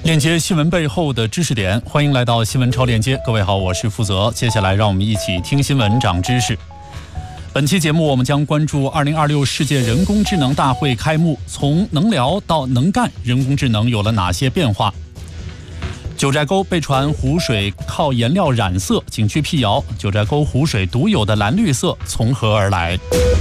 链接新闻背后的知识点，欢迎来到新闻超链接。各位好，我是负责。接下来让我们一起听新闻长知识。本期节目我们将关注2026世界人工智能大会开幕，从能聊到能干，人工智能有了哪些变化？九寨沟被传湖水靠颜料染色，景区辟谣，九寨沟湖水独有的蓝绿色从何而来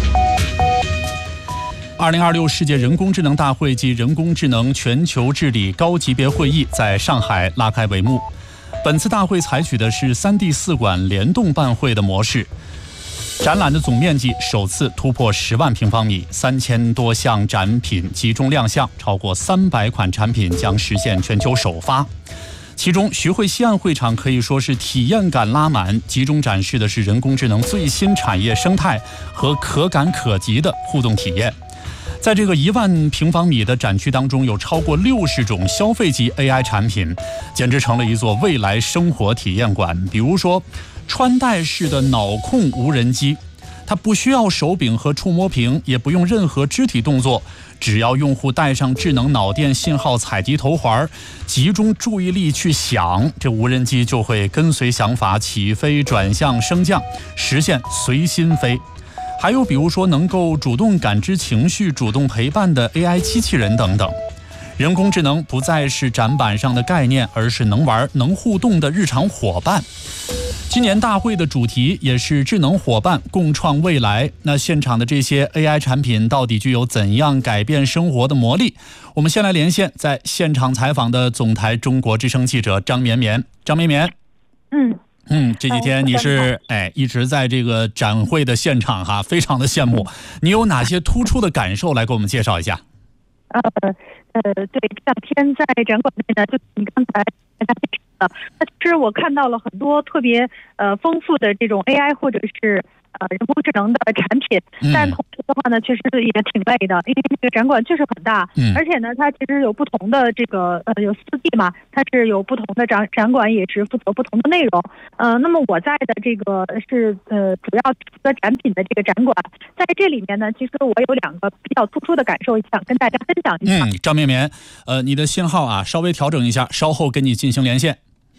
？2026世界人工智能大会及人工智能全球治理高级别会议在上海拉开帷幕。本次大会采取的是3D 4馆联动办会的模式，展览的总面积首次突破10万平方米，3000多项展品集中亮相，超过300款产品将实现全球首发。其中徐汇西岸会场可以说是体验感拉满，集中展示的是人工智能最新产业生态和可感可及的互动体验。在这个1万平方米的展区当中，有超过60种消费级 AI 产品，简直成了一座未来生活体验馆。比如说穿戴式的脑控无人机，它不需要手柄和触摸屏，也不用任何肢体动作，只要用户带上智能脑电信号采集头环，集中注意力去想，这无人机就会跟随想法起飞、转向、升降，实现随心飞。还有比如说能够主动感知情绪、主动陪伴的 AI 机器人等等。人工智能不再是展板上的概念，而是能玩、能互动的日常伙伴。今年大会的主题也是智能伙伴共创未来。那现场的这些 AI 产品到底具有怎样改变生活的魔力？我们先来连线在现场采访的总台中国之声记者张绵绵。张绵绵，这几天你是一直在这个展会的现场哈，非常的羡慕。你有哪些突出的感受来给我们介绍一下？ 对，这两天在展馆内呢，就你刚才大家介绍的，其实我看到了很多特别丰富的这种 AI 或者是人工智能的产品，但同时的话呢，确实也挺累的，因为这个展馆确实很大，而且呢，它其实有不同的这个有4D 嘛，它是有不同的展馆，也是负责不同的内容。那么我在的这个是主要负责展品的这个展馆，在这里面呢，其实我有2个比较突出的感受，想跟大家分享一下。 张绵绵，你的信号啊稍微调整一下，稍后跟你进行连线。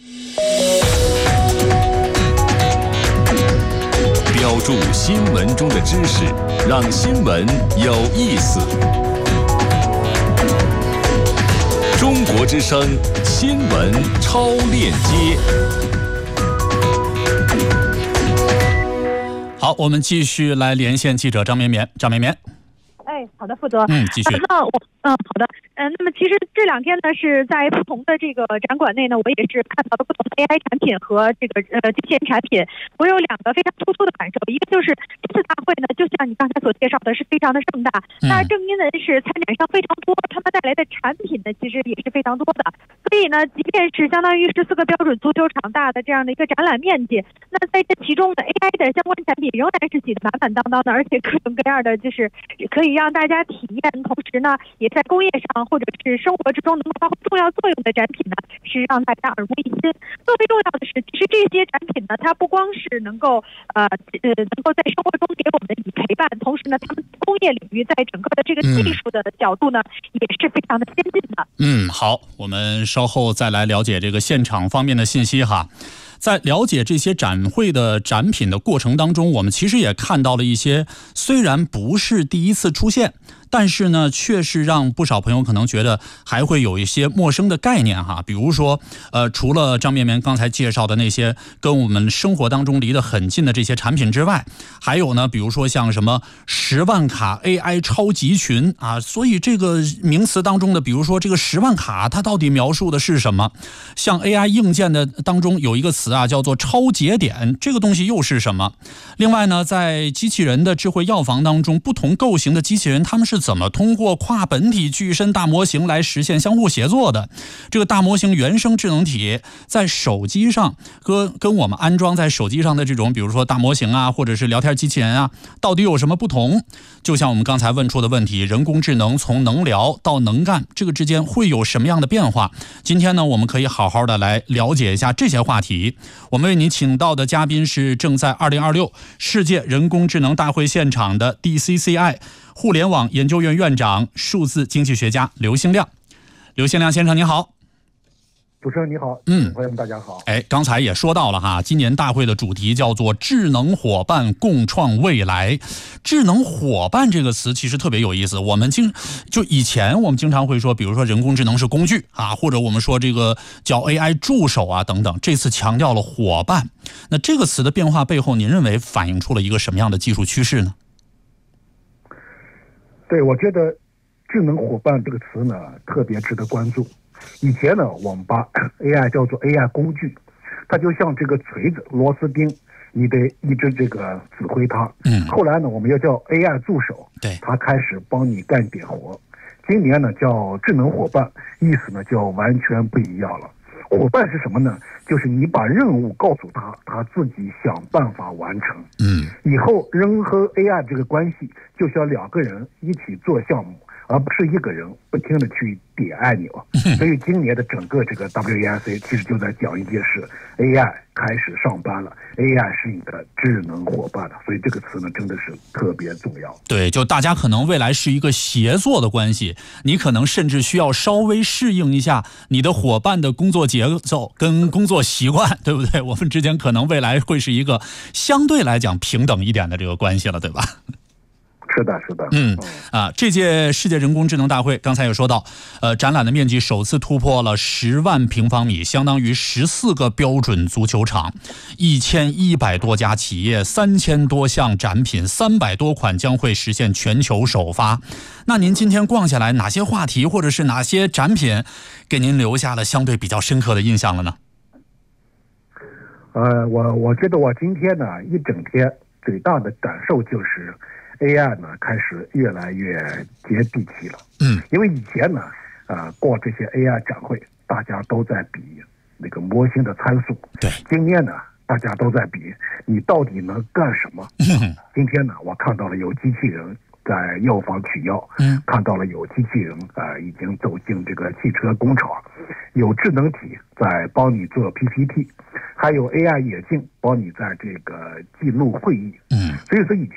标注新闻中的知识，让新闻有意思。中国之声新闻超链接。 好，我们继续来连线记者张绵绵。张绵绵， 好的，负责。 继续。 好的。那么其实这2天呢，是在不同的这个展馆内呢，我也是看到了不同的 AI 产品和这个机器人产品。我有2个非常突出的感受，一个就是这次大会呢，就像你刚才所介绍的，是非常的盛大。那正因为是参展商非常多，他们带来的产品呢，其实也是非常多的。所以呢，即便是相当于14个标准足球场大的这样的一个展览面积，那在这其中的 AI 的相关产品仍然是挤得满满当当的，而且各种各样的就是可以让大家体验，同时呢，也在工业上或者是生活之中能够发挥重要作用的展品呢，是让大家耳目一新。更为重要的是，其实这些展品呢，它不光是能够能够在生活中给我们以陪伴，同时呢，他们工业领域在整个的这个技术的角度呢，也是非常的先进的。 好，我们稍后再来了解这个现场方面的信息哈。在了解这些展会的展品的过程当中，我们其实也看到了一些虽然不是第一次出现，但是呢，确实让不少朋友可能觉得还会有一些陌生的概念哈。比如说，除了张绵绵刚才介绍的那些跟我们生活当中离得很近的这些产品之外，还有呢，比如说像什么10万卡 AI 超集群啊，所以这个名词当中的，比如说这个10万卡，它到底描述的是什么？像 AI 硬件的当中有一个词叫做超节点，这个东西又是什么？另外呢，在机器人的智慧药房当中，不同构型的机器人，他们是怎么通过跨本体具身大模型来实现相互协作的？这个大模型原生智能体在手机上跟我们安装在手机上的这种，比如说大模型啊，或者是聊天机器人啊，到底有什么不同？就像我们刚才问出的问题，人工智能从能聊到能干，这个之间会有什么样的变化？今天呢，我们可以好好的来了解一下这些话题。我们为您请到的嘉宾是正在2026世界人工智能大会现场的 DCCI 互联网研究院院长、数字经济学家刘兴亮。刘兴亮先生您好。 主持人你好，朋友们大家好。 刚才也说到了哈，今年大会的主题叫做智能伙伴共创未来。智能伙伴这个词其实特别有意思，以前我们经常会说，比如说人工智能是工具啊，或者我们说这个叫 AI 助手啊等等，这次强调了伙伴。那这个词的变化背后，您认为反映出了一个什么样的技术趋势呢？ 对，我觉得智能伙伴这个词呢特别值得关注。以前呢，我们把 AI 叫做 AI 工具，它就像这个锤子、螺丝钉，你得一直这个指挥它。后来呢，我们要叫 AI 助手， 对， 它开始帮你干点活。今年呢叫智能伙伴，意思呢就完全不一样了。伙伴是什么呢？就是你把任务告诉他，他自己想办法完成。以后人和 AI 这个关系就像两个人一起做项目，而不是一个人不停的去点按钮。所以今年的整个这个 WEIC 其实就在讲一件事 ，AI 开始上班了 ，AI 是你的智能伙伴了。所以这个词呢真的是特别重要。 对，就大家可能未来是一个协作的关系，你可能甚至需要稍微适应一下你的伙伴的工作节奏跟工作习惯，对不对？我们之间可能未来会是一个相对来讲平等一点的这个关系了，对吧？ 是的，是的。 这届世界人工智能大会刚才也说到，展览的面积首次突破了10万平方米，相当于14个标准足球场，1100多家企业，3000多项展品，300多款将会实现全球首发。那您今天逛下来，哪些话题或者是哪些展品给您留下了相对比较深刻的印象了呢？ 我觉得我今天呢一整天最大的感受就是AI 呢开始越来越接地气了。因为以前呢，逛这些 AI 展会，大家都在比那个模型的参数。 对， 今天呢，大家都在比你到底能干什么。今天呢，我看到了有机器人在药房取药，看到了有机器人已经走进这个汽车工厂，有智能体在帮你做 PPT， 还有 AI 眼镜帮你在这个记录会议。所以说以前